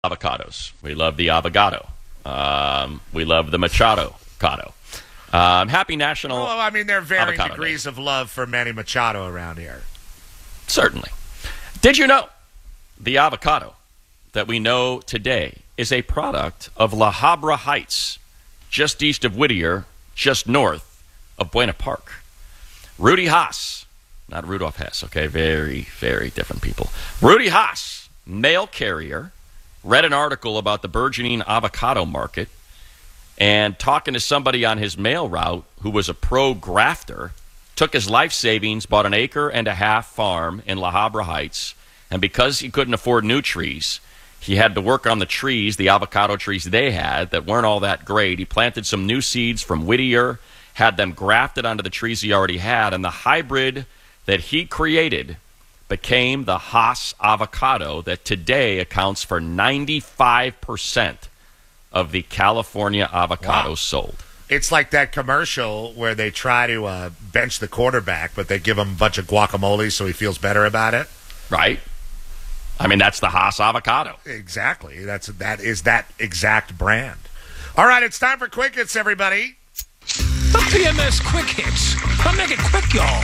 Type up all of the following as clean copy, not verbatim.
avocados. We love the avocado. We love the Machado Cado. Happy National Well, I mean, there are varying Avocado degrees Day. of love for Manny Machado around here. Certainly. Did you know the avocado that we know today is a product of La Habra Heights, just east of Whittier, just north of Buena Park? Rudy Haas, not Rudolph Hess, okay? Very, very different people. Rudy Haas, mail carrier, read an article about the burgeoning avocado market and talking to somebody on his mail route who was a pro grafter, took his life savings, bought an 1.5 acre farm in La Habra Heights, and because he couldn't afford new trees, he had to work on the trees, the avocado trees they had that weren't all that great. He planted some new seeds from Whittier, had them grafted onto the trees he already had, and the hybrid that he created became the Haas avocado that today accounts for 95% of the California avocados sold. It's like that commercial where they try to bench the quarterback, but they give him a bunch of guacamole so he feels better about it. Right? I mean, that's the Haas avocado. Exactly. That is that exact brand. All right, it's time for Quick Hits, everybody. The PMS Quick Hits. I'll make it quick, y'all.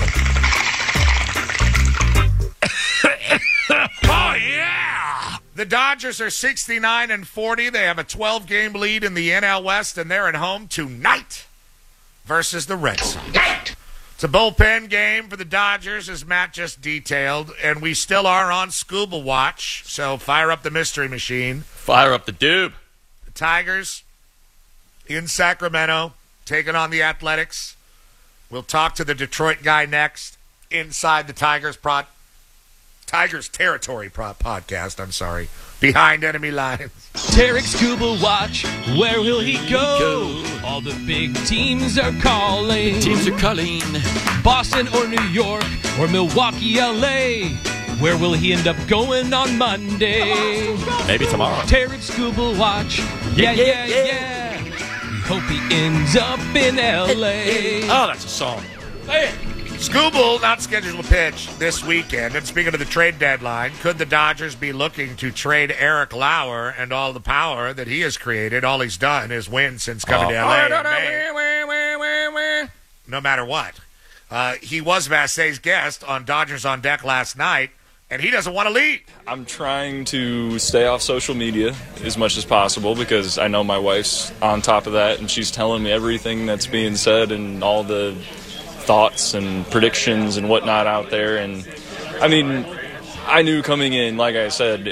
Oh, yeah! The Dodgers are 69-40. They have a 12-game lead in the NL West, and they're at home tonight versus the Red Sox. It's a bullpen game for the Dodgers, as Matt just detailed, and we still are on scuba watch, so fire up the mystery machine. Fire up the doob. The Tigers in Sacramento taking on the Athletics. We'll talk to the Detroit guy next inside the Tigers Territory podcast, behind enemy lines. Tarek Scuba Watch, where will he go? All the big teams are calling. Teams are calling. Boston or New York or Milwaukee, LA. Where will he end up going on Monday? Maybe tomorrow. Tarek Scuba Watch, yeah. We hope he ends up in LA. Oh, that's a song. Hey. Scooble not scheduled to pitch this weekend. And speaking of the trade deadline, could the Dodgers be looking to trade Eric Lauer and all the power that he has created? All he's done is win since coming to L.A. in May. No matter what. He was Vassay's guest on Dodgers on Deck last night, and he doesn't want to leave. I'm trying to stay off social media as much as possible because I know my wife's on top of that, and she's telling me everything that's being said and all the thoughts and predictions and whatnot out there. And I mean, I knew coming in, like I said,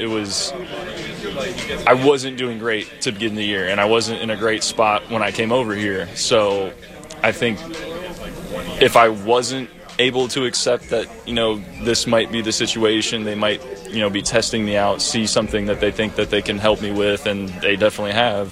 I wasn't doing great to begin the year, and I wasn't in a great spot when I came over here. So I think if I wasn't able to accept that, this might be the situation, they might, be testing me out, see something that they think that they can help me with, and they definitely have,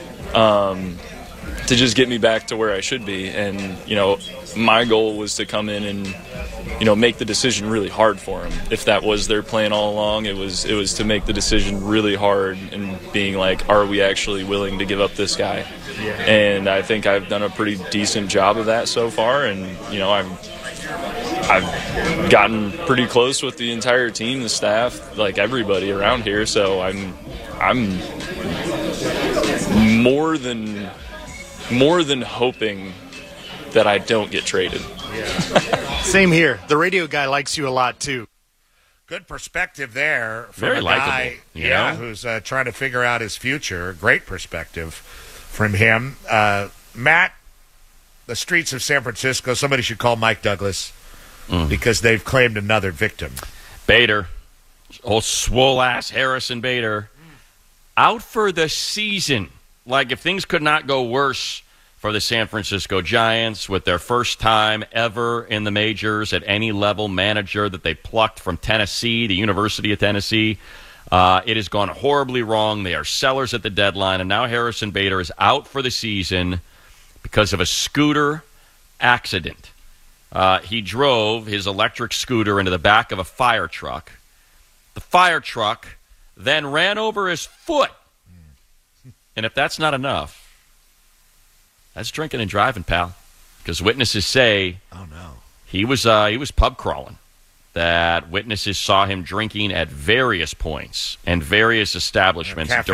to just get me back to where I should be. And, my goal was to come in and, make the decision really hard for them. If that was their plan all along, it was to make the decision really hard and being like, are we actually willing to give up this guy? Yeah. And I think I've done a pretty decent job of that so far. And, I've gotten pretty close with the entire team, the staff, like everybody around here. So I'm more than hoping that I don't get traded. Yeah. Same here. The radio guy likes you a lot too. Good perspective there from Very a guy, likable, who's trying to figure out his future. Great perspective from him. Matt, the streets of San Francisco, somebody should call Mike Douglas because they've claimed another victim. Bader, old swole-ass Harrison Bader, out for the season. Like, if things could not go worse for the San Francisco Giants with their first time ever in the majors at any level manager that they plucked from Tennessee, the University of Tennessee. It has gone horribly wrong. They are sellers at the deadline, and now Harrison Bader is out for the season because of a scooter accident. He drove his electric scooter into the back of a fire truck. The fire truck then ran over his foot. And if that's not enough, that's drinking and driving, pal. Because witnesses say, oh no, he was pub crawling. that witnesses saw him drinking at various points and various establishments Cafe